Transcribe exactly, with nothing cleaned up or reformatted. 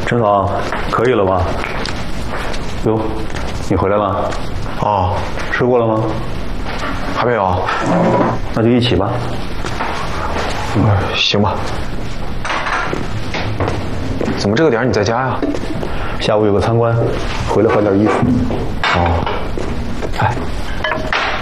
陈总，可以了吧？哟，你回来了？ 哦， 吃过了吗？ 还没有。 那就一起吧。 嗯，行吧。怎么这个点你在家呀？ 下午有个参观，回来换件衣服。 哦，哎。